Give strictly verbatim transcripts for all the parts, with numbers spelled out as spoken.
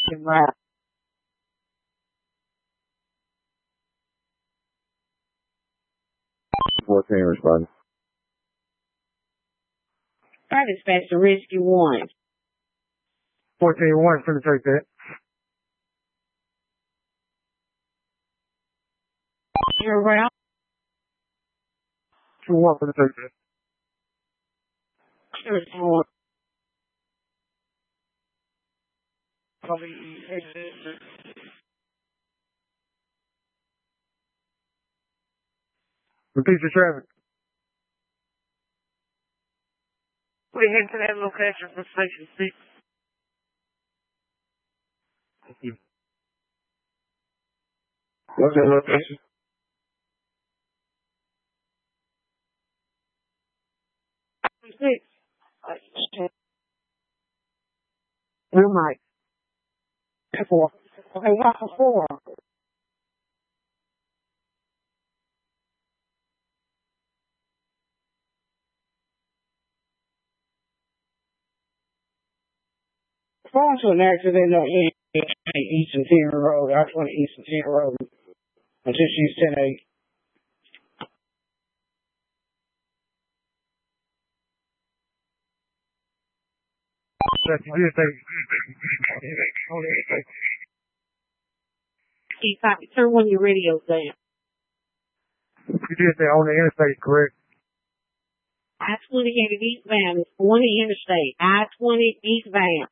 Right. fourteen responding. I dispatched the rescue one. fourteen one, finna take that. You're around? two one, finna take that. Sure, sure. Repeat your traffic. We head to that location for station six. Thank you. What's that location? Six. Real nice. Four. Okay, what's the four? Phone to an accident on Eastern Ten Road, I twenty Eastern Ten Road, until she's ten eight. Keep copy. Turn one of your radios down. You did say on the interstate, correct? I twenty headed eastbound. It's on the interstate. I twenty eastbound.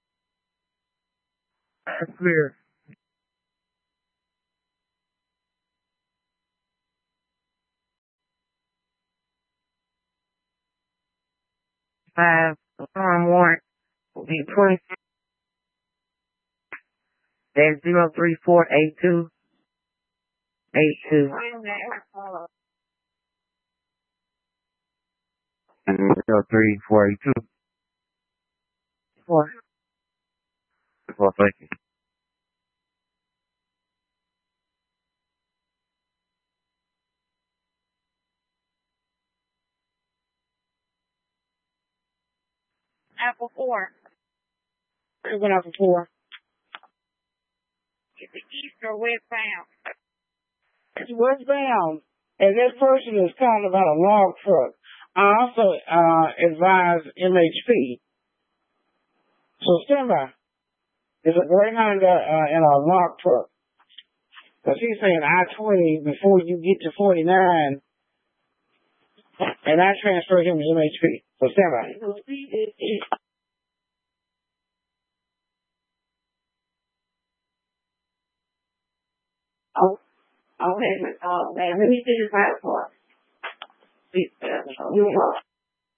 That's clear. Five. Storm warrant will be twenty. That's zero three four eight two eight two. Zero three four eight two. Four. Well, thank you. Apple four. We're going Apple four. It's the east or westbound. It's westbound. And this person is calling about a log truck. I also uh, advise M H P. So stand by. There's a Greyhound uh, in a log truck. Because he's saying I twenty before you get to forty-nine. And I transfer him to M H P. So stand by. Oh, oh, wait a minute. Oh, man. Let me see his passport. You